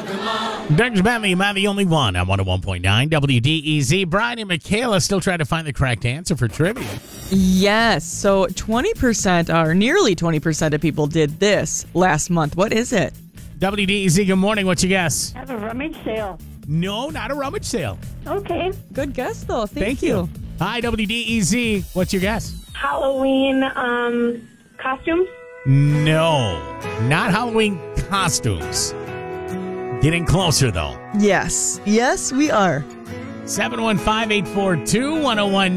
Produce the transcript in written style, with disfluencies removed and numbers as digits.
Doug's Bentley, am I the only one? I'm 101.9 WDEZ. Brian and Michaela still trying to find the correct answer for trivia. Yes. So 20% or nearly 20% of people did this last month. What is it? WDEZ, good morning. What's your guess? Have a rummage sale. No, not a rummage sale. Okay. Good guess, though. Thank you. Hi, WDEZ. What's your guess? Halloween costumes. No, not Halloween costumes. Getting closer, though. Yes. Yes, we are. 715-842-1019.